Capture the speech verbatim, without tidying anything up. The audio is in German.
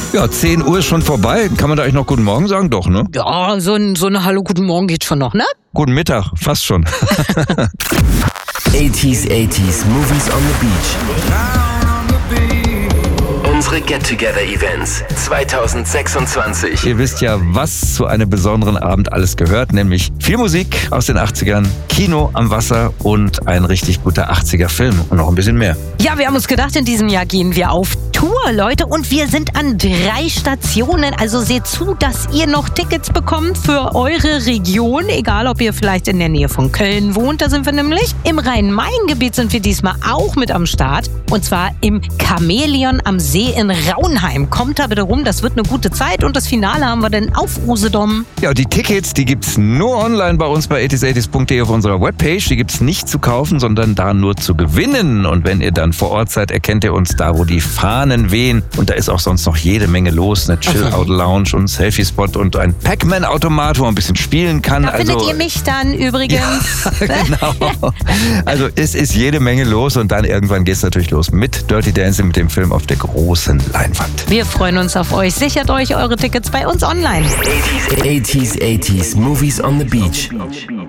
Ja, zehn Uhr ist schon vorbei. Kann man da eigentlich noch guten Morgen sagen? Doch, ne? Ja, so ein, so eine Hallo, guten Morgen geht schon noch, ne? Guten Mittag, fast schon. eighties, eighties, Movies on the Beach. Unsere Get-Together-Events zwanzig sechsundzwanzig. Ihr wisst ja, was zu einem besonderen Abend alles gehört, nämlich viel Musik aus den achtzigern, Kino am Wasser und ein richtig guter achtziger-Film und noch ein bisschen mehr. Ja, wir haben uns gedacht, in diesem Jahr gehen wir auf Tour, Leute, und wir sind an drei Stationen. Also seht zu, dass ihr noch Tickets bekommt für eure Region, egal ob ihr vielleicht in der Nähe von Köln wohnt, da sind wir nämlich. Im Rhein-Main-Gebiet sind wir diesmal auch mit am Start, und zwar im Chamäleon am See in Raunheim. Kommt da bitte rum, das wird eine gute Zeit, und das Finale haben wir dann auf Usedom. Ja, und die Tickets, die gibt's nur online bei uns bei eighties eighties punkt de auf unserer Webpage. Die gibt's nicht zu kaufen, sondern da nur zu gewinnen. Und wenn ihr dann vor Ort seid, erkennt ihr uns da, wo die Fahnen wehen. Und da ist auch sonst noch jede Menge los. Eine Chill-Out-Lounge und Selfie-Spot und ein Pac-Man-Automat, wo man ein bisschen spielen kann. Da also, findet ihr mich dann übrigens. Ja, genau. Also es ist jede Menge los, und dann irgendwann geht's natürlich los mit Dirty Dancing, mit dem Film auf der großen Leinwand. Wir freuen uns auf euch. Sichert euch eure Tickets bei uns online. eighties, eighties, Movies on the Beach.